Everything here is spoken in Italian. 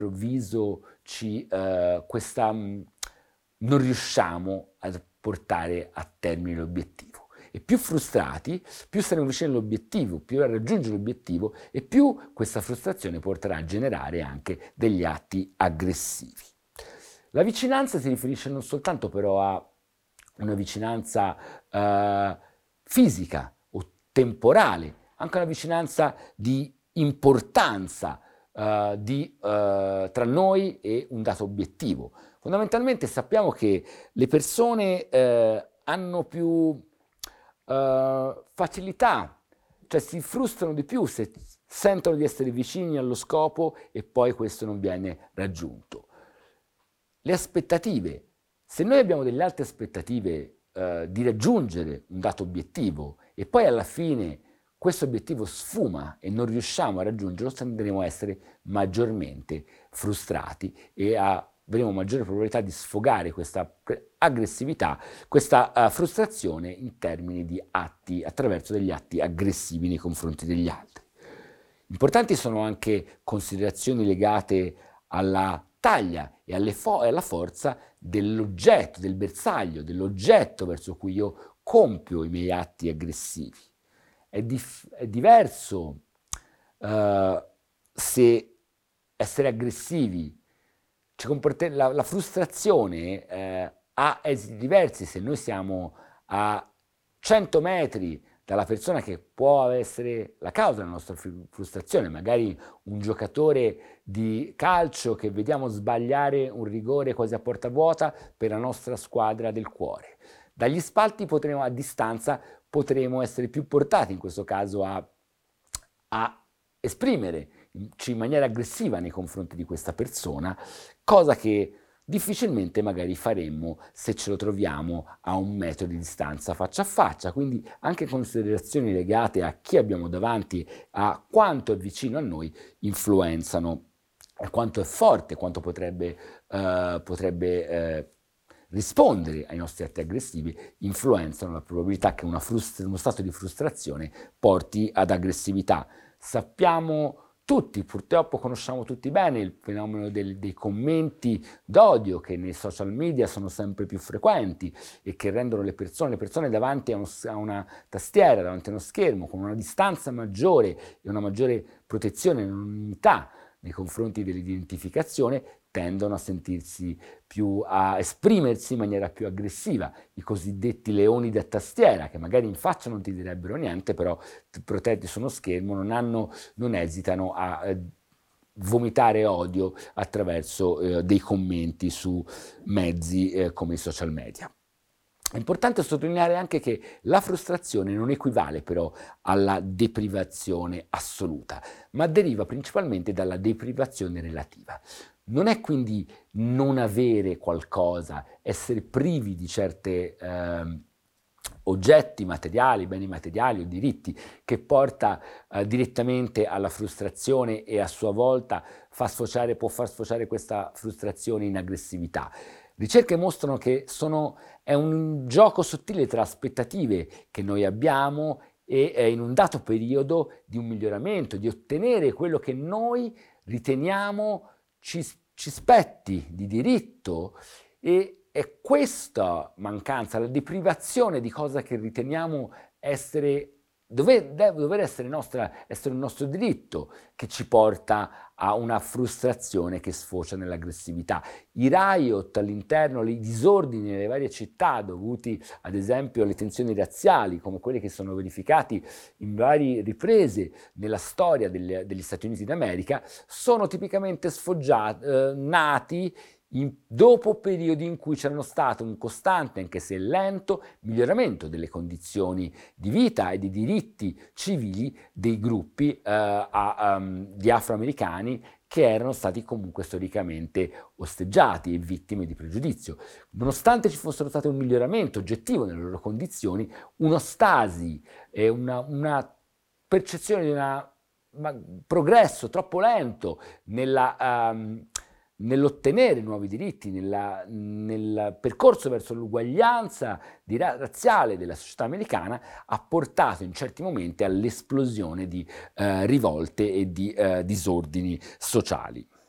improvviso non riusciamo a portare a termine l'obiettivo. E più frustrati, più saremo vicini all'obiettivo, più a raggiungere l'obiettivo e più questa frustrazione porterà a generare anche degli atti aggressivi. La vicinanza si riferisce non soltanto però a una vicinanza fisica o temporale, anche una vicinanza di importanza tra noi e un dato obiettivo. Fondamentalmente sappiamo che le persone hanno più facilità, cioè si frustrano di più se sentono di essere vicini allo scopo e poi questo non viene raggiunto. Le aspettative. Se noi abbiamo delle alte aspettative di raggiungere un dato obiettivo e poi alla fine questo obiettivo sfuma e non riusciamo a raggiungerlo, tenderemo a essere maggiormente frustrati e avremo maggiore probabilità di sfogare questa aggressività, questa frustrazione in termini di atti, attraverso degli atti aggressivi nei confronti degli altri. Importanti sono anche considerazioni legate alla taglia e alla forza dell'oggetto, del bersaglio, dell'oggetto verso cui io compio i miei atti aggressivi. È diverso se essere aggressivi, la frustrazione ha esiti diversi se noi siamo a 100 metri dalla persona che può essere la causa della nostra frustrazione, magari un giocatore di calcio che vediamo sbagliare un rigore quasi a porta vuota per la nostra squadra del cuore. Dagli spalti a distanza potremo essere più portati in questo caso a esprimerci in maniera aggressiva nei confronti di questa persona, cosa che difficilmente magari faremmo se ce lo troviamo a 1 metro di distanza faccia a faccia. Quindi anche considerazioni legate a chi abbiamo davanti, a quanto è vicino a noi, influenzano, a quanto è forte, quanto potrebbe rispondere ai nostri atti aggressivi, influenzano la probabilità che uno stato di frustrazione porti ad aggressività. Sappiamo tutti, purtroppo conosciamo tutti bene il fenomeno dei commenti d'odio che nei social media sono sempre più frequenti e che rendono le persone davanti a una tastiera, davanti a uno schermo, con una distanza maggiore e una maggiore protezione, un'unità nei confronti dell'identificazione, tendono a esprimersi in maniera più aggressiva, i cosiddetti leoni da tastiera, che magari in faccia non ti direbbero niente, però protetti su uno schermo non esitano a vomitare odio attraverso dei commenti su mezzi come i social media. È importante sottolineare anche che la frustrazione non equivale però alla deprivazione assoluta, ma deriva principalmente dalla deprivazione relativa. Non è quindi non avere qualcosa, essere privi di certe oggetti materiali, beni materiali o diritti, che porta direttamente alla frustrazione e a sua volta può far sfociare questa frustrazione in aggressività. Ricerche mostrano che è un gioco sottile tra aspettative che noi abbiamo e in un dato periodo di un miglioramento, di ottenere quello che noi riteniamo ci spetti di diritto, e è questa mancanza, la deprivazione di cosa che riteniamo dover essere un nostro diritto, che ci porta a una frustrazione che sfocia nell'aggressività. I riot all'interno, i disordini nelle varie città dovuti ad esempio alle tensioni razziali, come quelli che sono verificati in varie riprese nella storia degli Stati Uniti d'America, sono tipicamente nati dopo periodi in cui c'era stato un costante, anche se lento, miglioramento delle condizioni di vita e di diritti civili dei gruppi di afroamericani che erano stati comunque storicamente osteggiati e vittime di pregiudizio. Nonostante ci fosse stato un miglioramento oggettivo nelle loro condizioni, un'ostasi e una percezione di un progresso troppo lento nell'ottenere nuovi diritti, nel percorso verso l'uguaglianza razziale della società americana, ha portato in certi momenti all'esplosione di rivolte e di disordini sociali.